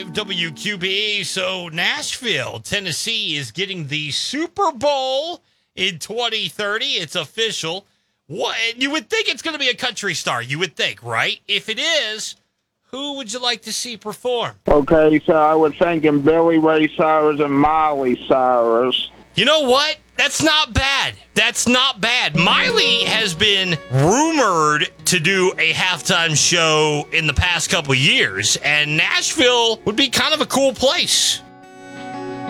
WQB. So Nashville, Tennessee is getting the Super Bowl in 2030. It's official. What you would think it's going to be a country star. You would think, right? If it is, who would you like to see perform? Okay, so I was thinking Billy Ray Cyrus and Miley Cyrus. You know what? That's not bad. That's not bad. Miley has been rumored to do a halftime show in the past couple years, and Nashville would be kind of a cool place.